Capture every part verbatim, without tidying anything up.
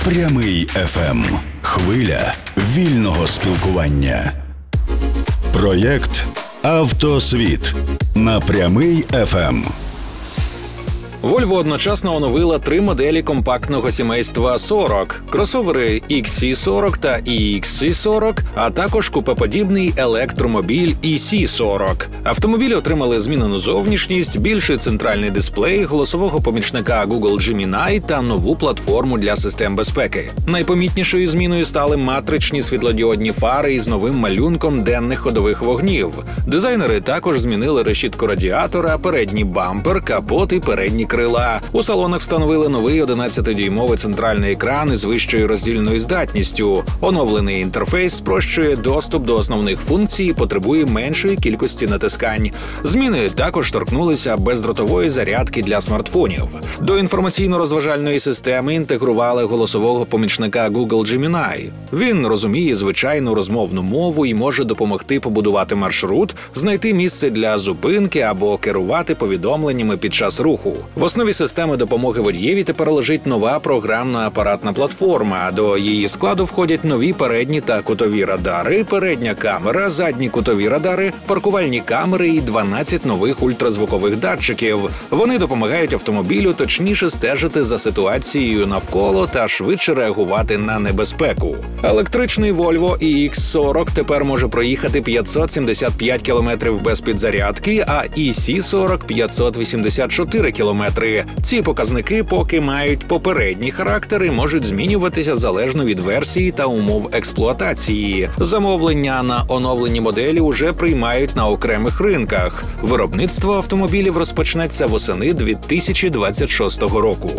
Прямий еф ем. Хвиля вільного спілкування. Проєкт «Автосвіт» на Прямий еф ем. Volvo одночасно оновила три моделі компактного сімейства сорок – кросовери ікс сі сорок та і ікс сі сорок, а також купеподібний електромобіль і сі сорок. Автомобілі отримали змінену зовнішність, більший центральний дисплей, голосового помічника Google Gemini та нову платформу для систем безпеки. Найпомітнішою зміною стали матричні світлодіодні фари із новим малюнком денних ходових вогнів. Дизайнери також змінили решітку радіатора, передній бампер, капот і передні крила. У салонах встановили новий одинадцятидюймовий центральний екран із вищою роздільною здатністю. Оновлений інтерфейс спрощує доступ до основних функцій і потребує меншої кількості натискань. Зміни також торкнулися бездротової зарядки для смартфонів. До інформаційно-розважальної системи інтегрували голосового помічника Google Gemini. Він розуміє звичайну розмовну мову і може допомогти побудувати маршрут, знайти місце для зупинки або керувати повідомленнями під час руху. В основі системи допомоги водієві тепер лежить нова програмно-апаратна платформа. До її складу входять нові передні та кутові радари, передня камера, задні кутові радари, паркувальні камери і дванадцять нових ультразвукових датчиків. Вони допомагають автомобілю точніше стежити за ситуацією навколо та швидше реагувати на небезпеку. Електричний Volvo і ікс сорок тепер може проїхати п'ятсот сімдесят п'ять кілометрів без підзарядки, а і сі сорок – п'ятсот вісімдесят чотири кілометри. Ці показники поки мають попередні характери і можуть змінюватися залежно від версії та умов експлуатації. Замовлення на оновлені моделі уже приймають на окремих ринках. Виробництво автомобілів розпочнеться восени дві тисячі двадцять шостого року.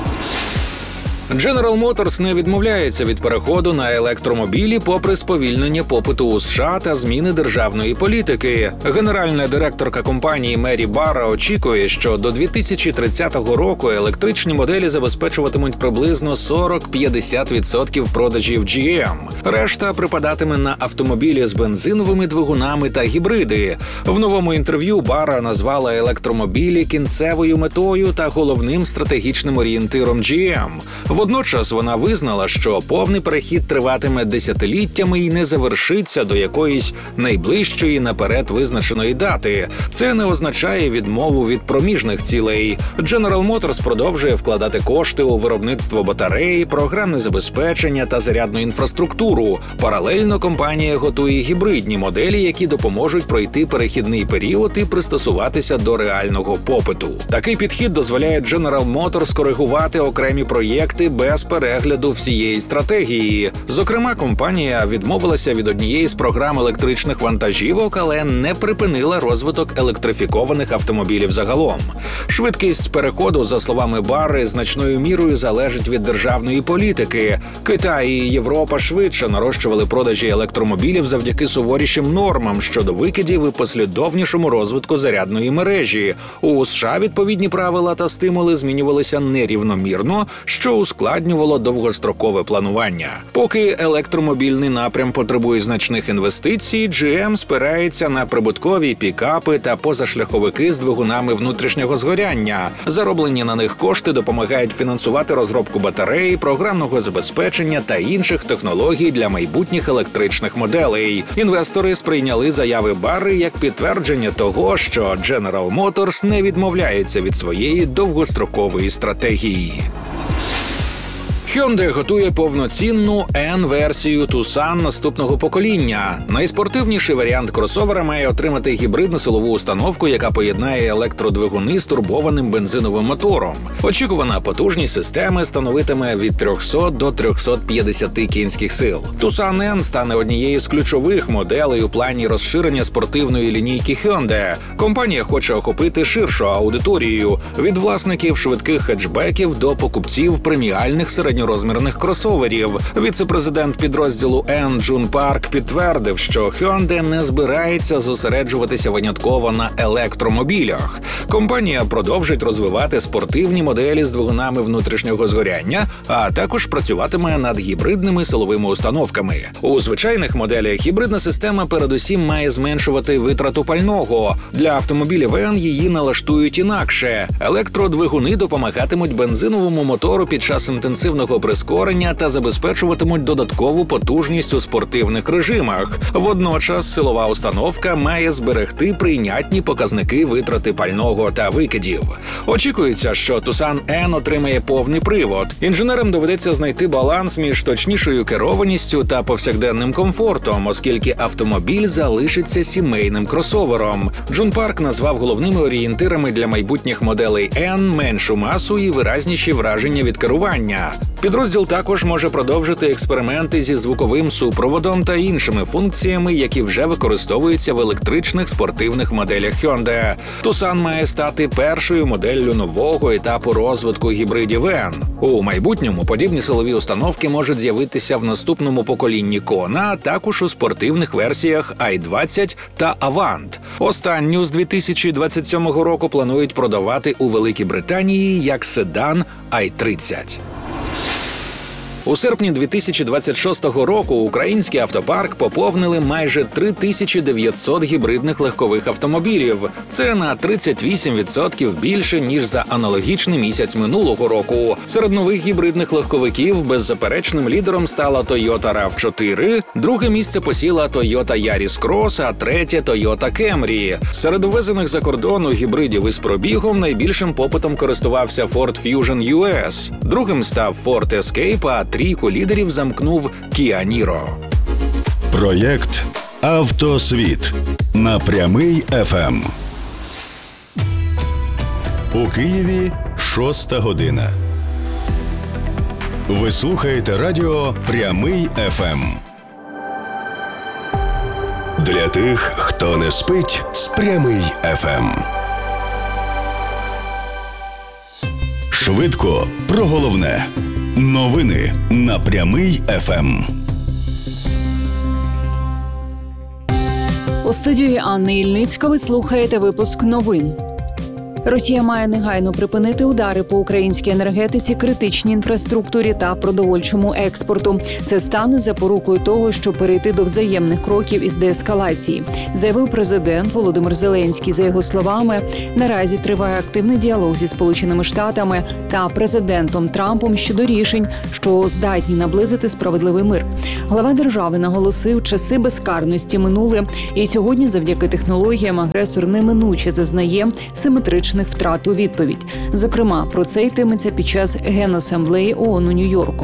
General Motors не відмовляється від переходу на електромобілі попри сповільнення попиту у США та зміни державної політики. Генеральна директорка компанії Мері Барра очікує, що до дві тисячі тридцятого року електричні моделі забезпечуватимуть приблизно сорок-п'ятдесят відсотків продажів джі ем. Решта припадатиме на автомобілі з бензиновими двигунами та гібриди. В новому інтерв'ю Барра назвала електромобілі кінцевою метою та головним стратегічним орієнтиром джі ем. Водночас вона визнала, що повний перехід триватиме десятиліттями і не завершиться до якоїсь найближчої наперед визначеної дати. Це не означає відмову від проміжних цілей. General Motors продовжує вкладати кошти у виробництво батарей, програмне забезпечення та зарядну інфраструктуру. Паралельно компанія готує гібридні моделі, які допоможуть пройти перехідний період і пристосуватися до реального попиту. Такий підхід дозволяє General Motors коригувати окремі проєкти без перегляду всієї стратегії. Зокрема, компанія відмовилася від однієї з програм електричних вантажівок, але не припинила розвиток електрифікованих автомобілів загалом. Швидкість переходу, за словами Барри, значною мірою залежить від державної політики. Китай і Європа швидше нарощували продажі електромобілів завдяки суворішим нормам щодо викидів і послідовнішому розвитку зарядної мережі. У США відповідні правила та стимули змінювалися нерівномірно, що ускладнювало довгострокове планування. Поки електромобільний напрям потребує значних інвестицій, джі ем спирається на прибуткові пікапи та позашляховики з двигунами внутрішнього згоряння. Зароблені на них кошти допомагають фінансувати розробку батарей, програмного забезпечення та інших технологій для майбутніх електричних моделей. Інвестори сприйняли заяви Барри як підтвердження того, що General Motors не відмовляється від своєї довгострокової стратегії. Hyundai готує повноцінну N-версію Tucson наступного покоління. Найспортивніший варіант кросовера має отримати гібридну силову установку, яка поєднає електродвигуни з турбованим бензиновим мотором. Очікувана потужність системи становитиме від трьохсот до трьохсот п'ятдесят кінських сил. Tucson N стане однією з ключових моделей у плані розширення спортивної лінійки Hyundai. Компанія хоче охопити ширшу аудиторію – від власників швидких хетчбеків до покупців преміальних середньо розмірних кросоверів. Віце-президент підрозділу N Джун Парк підтвердив, що Hyundai не збирається зосереджуватися винятково на електромобілях. Компанія продовжить розвивати спортивні моделі з двигунами внутрішнього згоряння, а також працюватиме над гібридними силовими установками. У звичайних моделях гібридна система передусім має зменшувати витрату пального. Для автомобілів N її налаштують інакше. Електродвигуни допомагатимуть бензиновому мотору під час інтенсивного повільного прискорення та забезпечуватимуть додаткову потужність у спортивних режимах. Водночас силова установка має зберегти прийнятні показники витрати пального та викидів. Очікується, що Tucson N отримає повний привод. Інженерам доведеться знайти баланс між точнішою керованістю та повсякденним комфортом, оскільки автомобіль залишиться сімейним кросовером. Джун Парк назвав головними орієнтирами для майбутніх моделей N меншу масу і виразніші враження від керування. Підрозділ також може продовжити експерименти зі звуковим супроводом та іншими функціями, які вже використовуються в електричних спортивних моделях Hyundai. Tucson має стати першою моделлю нового етапу розвитку гібридів N. У майбутньому подібні силові установки можуть з'явитися в наступному поколінні Kona, а також у спортивних версіях ай двадцять та Avant. Останню з дві тисячі двадцять сьомого року планують продавати у Великій Британії як седан ай тридцять. У серпні дві тисячі двадцять шостого року український автопарк поповнили майже три тисячі дев'ятсот гібридних легкових автомобілів. Це на тридцять вісім відсотків більше, ніж за аналогічний місяць минулого року. Серед нових гібридних легковиків беззаперечним лідером стала Toyota рав чотири, друге місце посіла Toyota Yaris Cross, а третє Toyota Camry. Серед ввезених за кордону гібридів із пробігом найбільшим попитом користувався Ford Fusion ю ес, другим став Ford Escape, а трійку лідерів замкнув Kia Niro. Проєкт «Автосвіт» на Прямий еф ем. У Києві шоста година. Ви слухаєте радіо «Прямий еф ем». Для тих, хто не спить з «Прямий еф ем». Швидко про головне. Новини на Прямий еф ем. У студії Анни Ільницька ви слухаєте випуск новин. Росія має негайно припинити удари по українській енергетиці, критичній інфраструктурі та продовольчому експорту. Це стане запорукою того, щоб перейти до взаємних кроків із деескалації, заявив президент Володимир Зеленський. За його словами, наразі триває активний діалог зі Сполученими Штатами та президентом Трампом щодо рішень, що здатні наблизити справедливий мир. Глава держави наголосив, часи безкарності минули, і сьогодні завдяки технологіям агресор неминуче зазнає симетричних втрат у відповідь. Зокрема, про це йтиметься під час Генасамблеї ООН у Нью-Йорку.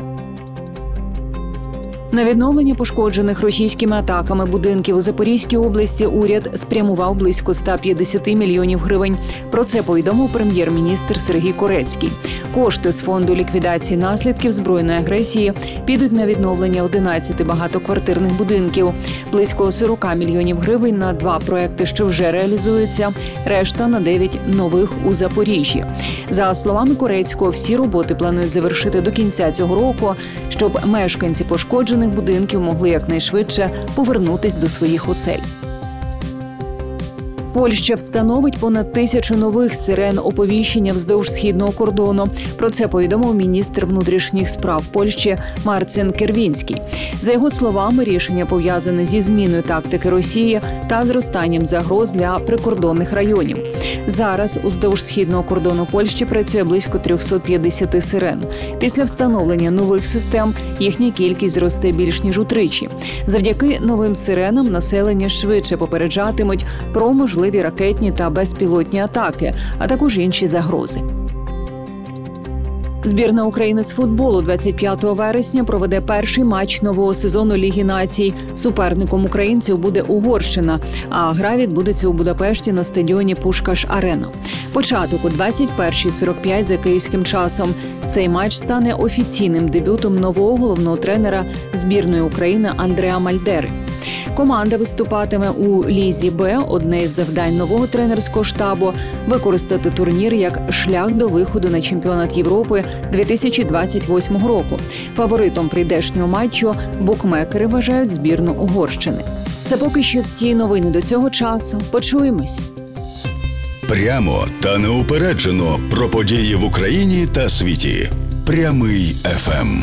На відновлення пошкоджених російськими атаками будинків у Запорізькій області уряд спрямував близько ста п'ятдесяти мільйонів гривень. Про це повідомив прем'єр-міністр Сергій Корецький. Кошти з фонду ліквідації наслідків збройної агресії підуть на відновлення одинадцяти багатоквартирних будинків. Близько сорока мільйонів гривень на два проекти, що вже реалізуються, решта на дев'ять нових у Запоріжжі. За словами Корецького, всі роботи планують завершити до кінця цього року, щоб мешканці пошкоджених будинків могли якнайшвидше повернутись до своїх осель. Польща встановить понад тисячу нових сирен оповіщення вздовж східного кордону. Про це повідомив міністр внутрішніх справ Польщі Марцин Кервінський. За його словами, рішення пов'язане зі зміною тактики Росії та зростанням загроз для прикордонних районів. Зараз уздовж східного кордону Польщі працює близько триста п'ятдесят сирен. Після встановлення нових систем їхня кількість зросте більш ніж утричі. Завдяки новим сиренам населення швидше попереджатимуть про можливість ракетні та безпілотні атаки, а також інші загрози. Збірна України з футболу двадцять п'ятого вересня проведе перший матч нового сезону Ліги націй. Суперником українців буде Угорщина, а гра відбудеться у Будапешті на стадіоні Пушкаш-Арена. Початок о двадцять перша сорок п'ять за київським часом. Цей матч стане офіційним дебютом нового головного тренера збірної України Андреа Мальдери. Команда виступатиме у Лізі Б. Одне із завдань нового тренерського штабу – використати турнір як шлях до виходу на чемпіонат Європи дві тисячі двадцять восьмого року. Фаворитом прийдешнього матчу букмекери вважають збірну Угорщини. Це поки що всі новини до цього часу. Почуємось. Прямо та неупереджено про події в Україні та світі. Прямий еф ем.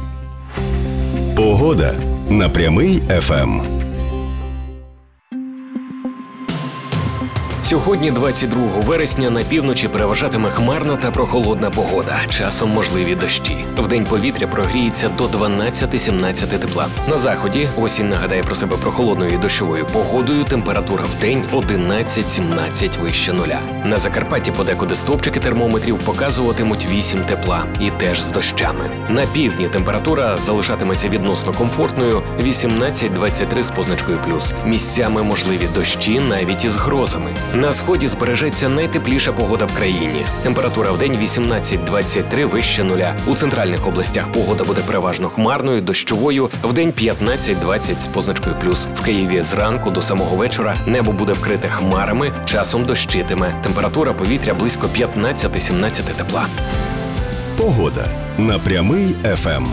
Погода на Прямий еф ем. Сьогодні, двадцять другого вересня, на півночі переважатиме хмарна та прохолодна погода. Часом можливі дощі. Вдень повітря прогріється до дванадцять-сімнадцять тепла. На заході осінь нагадає про себе прохолодною і дощовою погодою. Температура вдень одинадцять-сімнадцять вище нуля. На Закарпатті подекуди стовпчики термометрів показуватимуть вісім тепла і теж з дощами. На півдні температура залишатиметься відносно комфортною вісімнадцять-двадцять три з позначкою плюс. Місцями можливі дощі навіть із грозами. На сході збережеться найтепліша погода в країні. Температура вдень вісімнадцять-двадцять три вище нуля. У центральних областях погода буде переважно хмарною, дощовою, вдень п'ятнадцять-двадцять з позначкою плюс. В Києві зранку до самого вечора небо буде вкрите хмарами, часом дощитиме. Температура повітря близько п'ятнадцять-сімнадцять тепла. Погода на Прямий еф ем.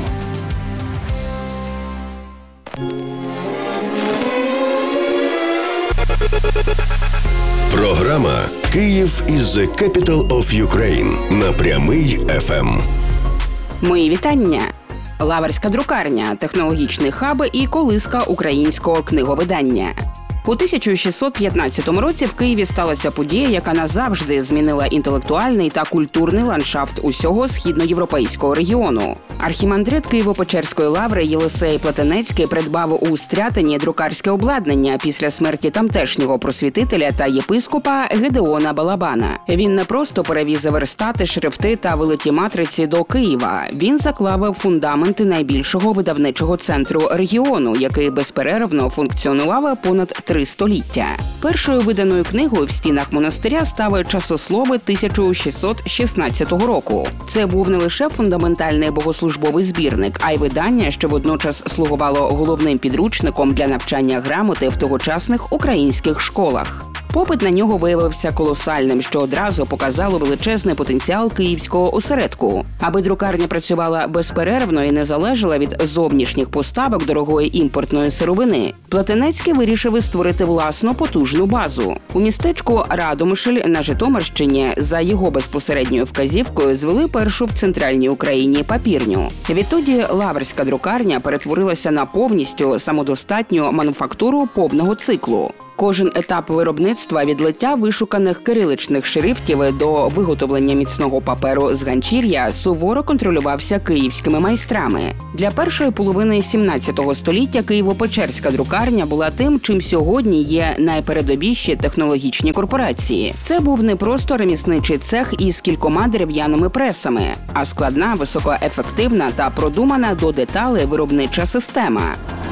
Програма «Київ is the capital of Ukraine» на Прямий еф ем. Мої вітання. Лаврська друкарня, технологічний хаб і колиска українського книговидання. У тисяча шістсот п'ятнадцятому році в Києві сталася подія, яка назавжди змінила інтелектуальний та культурний ландшафт усього східноєвропейського регіону. Архімандрит Києво-Печерської лаври Єлисей Платенецький придбав у Стрятині друкарське обладнання після смерті тамтешнього просвітителя та єпископа Гедеона Балабана. Він не просто перевіз верстати, шрифти та великі матриці до Києва. Він заклав фундаменти найбільшого видавничого центру регіону, який безперервно функціонував понад три століття. Першою виданою книгою в стінах монастиря став «Часослови» тисяча шістсот шістнадцятого року. Це був не лише фундаментальний богослужбовий збірник, а й видання, що водночас слугувало головним підручником для навчання грамоти в тогочасних українських школах. Попит на нього виявився колосальним, що одразу показало величезний потенціал київського осередку. Аби друкарня працювала безперервно і не залежала від зовнішніх поставок дорогої імпортної сировини, Платенецький вирішив створити власну потужну базу. У містечку Радомишль на Житомирщині за його безпосередньою вказівкою звели першу в центральній Україні папірню. Відтоді лаврська друкарня перетворилася на повністю самодостатню мануфактуру повного циклу. Кожен етап виробництва від лиття вишуканих кириличних шрифтів до виготовлення міцного паперу з ганчір'я суворо контролювався київськими майстрами. Для першої половини сімнадцятого століття Києво-Печерська друкарня була тим, чим сьогодні є найпередовіші технологічні корпорації. Це був не просто ремісничий цех із кількома дерев'яними пресами, а складна, високоефективна та продумана до деталей виробнича система.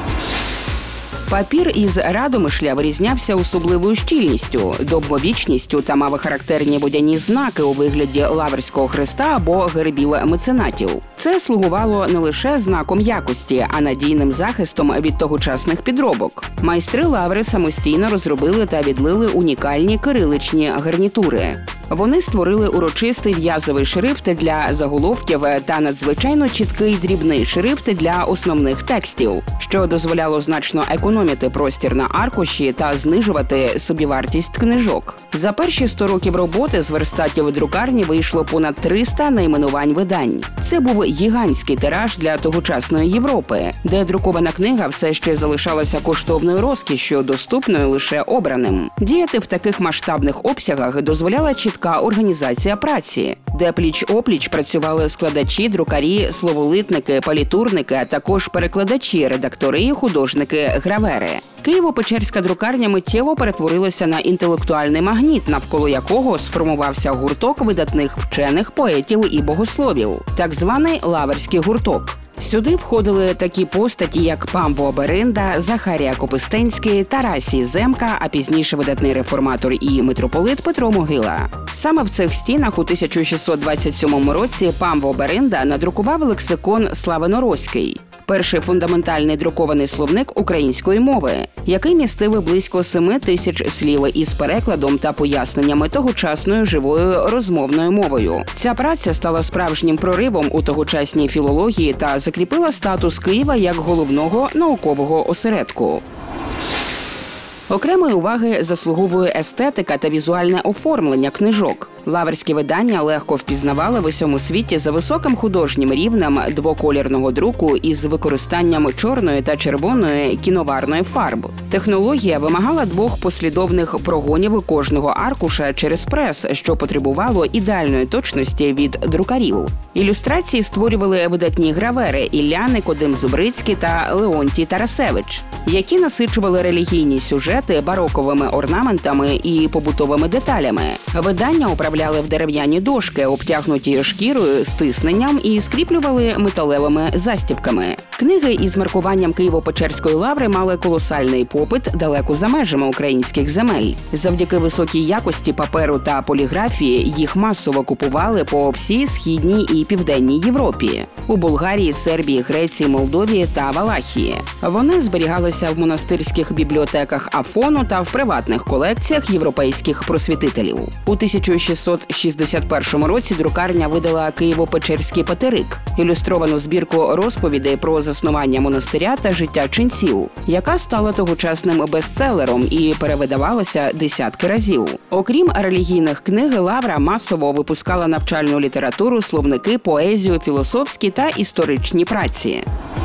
Папір із Радомишля вирізнявся особливою щільністю, довговічністю та мав характерні водяні знаки у вигляді лаврського хреста або гербів меценатів. Це слугувало не лише знаком якості, а надійним захистом від тогочасних підробок. Майстри лаври самостійно розробили та відлили унікальні кириличні гарнітури. Вони створили урочистий в'язовий шрифт для заголовків та надзвичайно чіткий дрібний шрифт для основних текстів, що дозволяло значно економити простір на аркуші та знижувати собівартість книжок. За перші сто років роботи з верстатів друкарні вийшло понад триста найменувань видань. Це був гігантський тираж для тогочасної Європи, де друкована книга все ще залишалася коштовною розкішшю, доступною лише обраним. Діяти в таких масштабних обсягах дозволяла чітка організація праці, де пліч-опліч працювали складачі, друкарі, словолитники, палітурники, а також перекладачі, редактори і художники-гравери. Києво-Печерська друкарня миттєво перетворилася на інтелектуальний магніт, навколо якого сформувався гурток видатних вчених, поетів і богословів – так званий лаврський гурток. Сюди входили такі постаті, як Памво Беринда, Захарія Копистенський, Тарасій Земка, а пізніше видатний реформатор і митрополит Петро Могила. Саме в цих стінах у тисяча шістсот двадцять сьомому році Памво Беринда надрукував лексикон Славяно-Руський – перший фундаментальний друкований словник української мови, який містив близько семи тисяч слів із перекладом та поясненнями тогочасною живою розмовною мовою. Ця праця стала справжнім проривом у тогочасній філології та закріпила статус Києва як головного наукового осередку. Окремої уваги заслуговує естетика та візуальне оформлення книжок. Лаврські видання легко впізнавали в усьому світі за високим художнім рівнем двоколірного друку із використанням чорної та червоної кіноварної фарб. Технологія вимагала двох послідовних прогонів кожного аркуша через прес, що потребувало ідеальної точності від друкарів. Ілюстрації створювали видатні гравери Ілля Никодим Зубрицький та Леонтій Тарасевич, які насичували релігійні сюжети бароковими орнаментами і побутовими деталями. Видання управляли в дерев'яні дошки, обтягнуті шкірою з тисненням, і скріплювали металевими застібками. Книги із маркуванням Києво-Печерської лаври мали колосальний попит далеко за межами українських земель. Завдяки високій якості паперу та поліграфії їх масово купували по всій Східній і Південній Європі – у Болгарії, Сербії, Греції, Молдові та Валахії. Вони зберігалися в монастирських бібліотеках Афону та в приватних колекціях європейських просвітителів. У тисяча шістсот шістдесят першому році друкарня видала Києво-Печерський патерик – ілюстровану збірку розповідей про заснування монастиря та життя ченців, яка стала тогочасним бестселером і перевидавалася десятки разів. Окрім релігійних книг, Лавра масово випускала навчальну літературу, словники, поезію, філософські та історичні праці.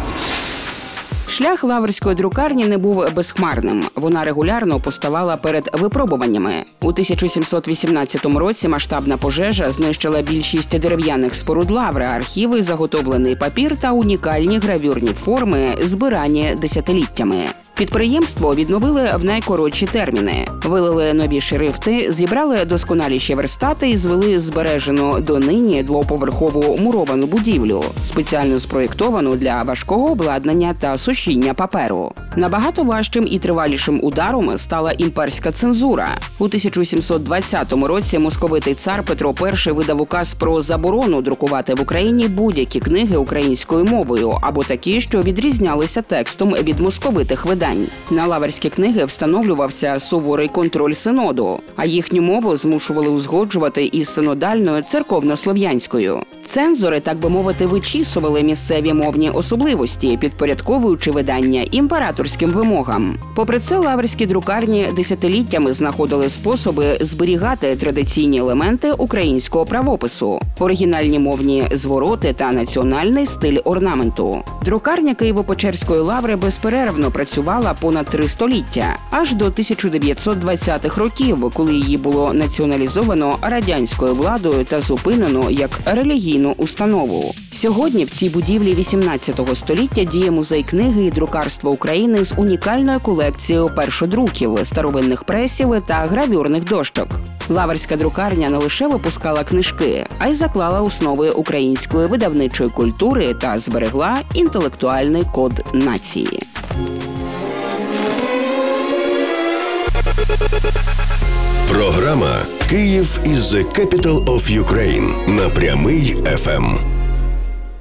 Шлях лаврської друкарні не був безхмарним. Вона регулярно поставала перед випробуваннями. У тисяча сімсот вісімнадцятому році масштабна пожежа знищила більшість дерев'яних споруд лаври, архіви, заготовлений папір та унікальні гравюрні форми, збирані десятиліттями. Підприємство відновили в найкоротші терміни. Вилили нові шрифти, зібрали досконаліші верстати і звели збережену донині двоповерхову муровану будівлю, спеціально спроєктовану для важкого обладнання та сушіння паперу. Набагато важчим і тривалішим ударом стала імперська цензура. У тисяча сімсот двадцятому році московитий цар Петро І видав указ про заборону друкувати в Україні будь-які книги українською мовою або такі, що відрізнялися текстом від московитих видань. На лаврські книги встановлювався суворий контроль синоду, а їхню мову змушували узгоджувати із синодальною церковно-слов'янською. Цензори, так би мовити, вичісували місцеві мовні особливості, підпорядковуючи видання імператорським вимогам. Попри це, лаврські друкарні десятиліттями знаходили способи зберігати традиційні елементи українського правопису, оригінальні мовні звороти та національний стиль орнаменту. Друкарня Києво-Печерської лаври безперервно працювала понад три століття, аж до тисяча дев'ятсот двадцятих років, коли її було націоналізовано радянською владою та зупинено як релігійну установу. Сьогодні в цій будівлі вісімнадцятого століття діє музей книги і друкарства України з унікальною колекцією першодруків, старовинних пресів та гравюрних дощок. Лаврська друкарня не лише випускала книжки, а й заклала основи української видавничої культури та зберегла інтелектуальний код нації. Програма «Київ is the capital of Ukraine» на Прямий еф ем.